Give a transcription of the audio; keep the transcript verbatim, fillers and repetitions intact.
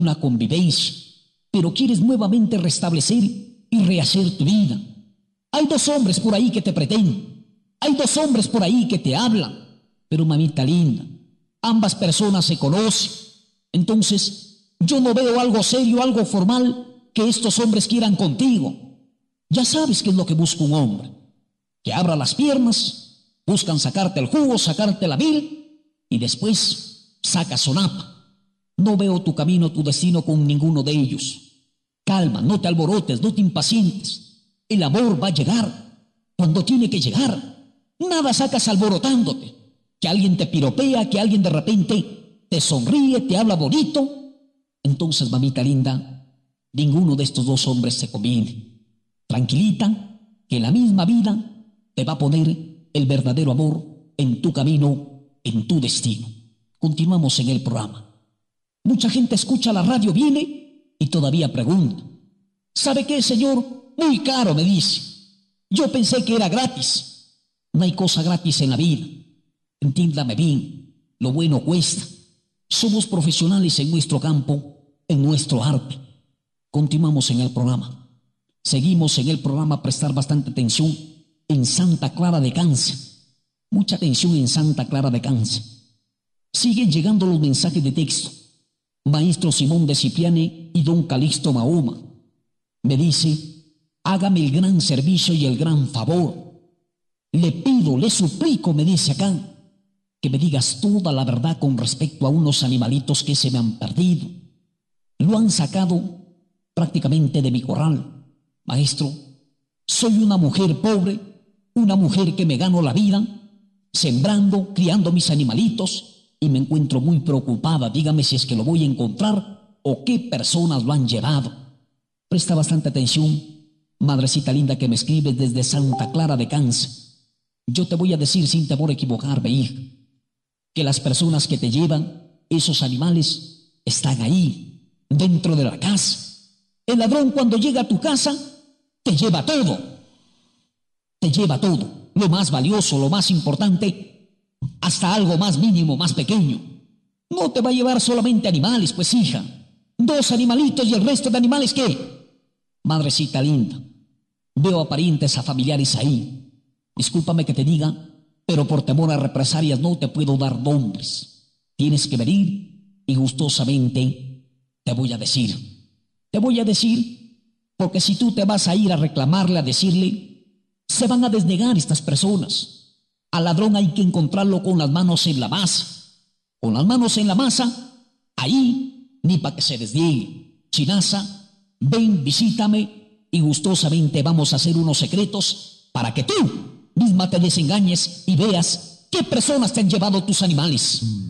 una convivencia, pero quieres nuevamente restablecer y rehacer tu vida. Hay dos hombres por ahí que te pretenden, hay dos hombres por ahí que te hablan, pero mamita linda, ambas personas se conocen. Entonces, yo no veo algo serio, algo formal que estos hombres quieran contigo. Ya sabes qué es lo que busca un hombre, que abra las piernas, buscan sacarte el jugo, sacarte la vil y después saca sonapa. No veo tu camino, tu destino con ninguno de ellos. Calma, no te alborotes, no te impacientes. El amor va a llegar cuando tiene que llegar. Nada sacas alborotándote. Que alguien te piropea, que alguien de repente te sonríe, te habla bonito. Entonces, mamita linda, ninguno de estos dos hombres se conviene. Tranquilita, que la misma vida te va a poner el verdadero amor en tu camino, en tu destino. Continuamos en el programa. Mucha gente escucha la radio, viene y todavía pregunta. ¿Sabe qué, señor? Muy caro, me dice. Yo pensé que era gratis. No hay cosa gratis en la vida. Entiéndame bien, lo bueno cuesta. Somos profesionales en nuestro campo, en nuestro arte. Continuamos en el programa. Seguimos en el programa, prestar bastante atención en Santa Clara de Cáncer. Mucha atención en Santa Clara de Cáncer. Siguen llegando los mensajes de texto. Maestro Simón de Cipriane y don Calixto Mahoma. Me dice, hágame el gran servicio y el gran favor. Le pido, le suplico, me dice acá, que me digas toda la verdad con respecto a unos animalitos que se me han perdido. Lo han sacado prácticamente de mi corral. Maestro, soy una mujer pobre, una mujer que me gano la vida, sembrando, criando mis animalitos, y me encuentro muy preocupada. Dígame si es que lo voy a encontrar o qué personas lo han llevado. Presta bastante atención, madrecita linda que me escribes desde Santa Clara de Cáncer. Yo te voy a decir sin temor a equivocarme, hija, que las personas que te llevan esos animales están ahí, dentro de la casa. El ladrón cuando llega a tu casa te lleva todo, te lleva todo, lo más valioso, lo más importante, hasta algo más mínimo, más pequeño. No te va a llevar solamente animales, pues hija, dos animalitos y el resto de animales, ¿qué? Madrecita linda, veo a parientes, a familiares ahí. Discúlpame que te diga, pero por temor a represalias no te puedo dar nombres. Tienes que venir y gustosamente te voy a decir. Te voy a decir, porque si tú te vas a ir a reclamarle, a decirle, se van a desnegar estas personas. Al ladrón hay que encontrarlo con las manos en la masa. Con las manos en la masa, ahí, ni para que se desniegue. Chinaza, ven, visítame y gustosamente vamos a hacer unos secretos para que tú misma te desengañes y veas qué personas te han llevado tus animales.